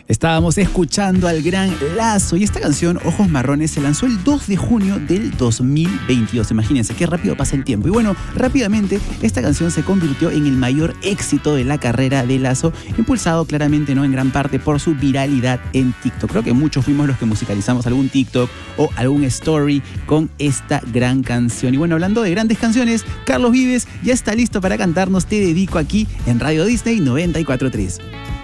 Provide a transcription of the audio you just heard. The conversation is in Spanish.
Estábamos escuchando al gran Lazo y esta canción, Ojos Marrones, se lanzó el 2 de junio del 2022. Imagínense qué rápido pasa el tiempo. Y bueno, rápidamente esta canción se convirtió en el mayor éxito de la carrera de Lazo, impulsado claramente, ¿no?, en gran parte por su viralidad en TikTok. Creo que muchos fuimos los que musicalizamos algún TikTok o algún story con esta gran canción. Y bueno, hablando de grandes canciones, Carlos Vives ya está listo para cantarnos Te Dedico aquí en Radio Disney 94.3.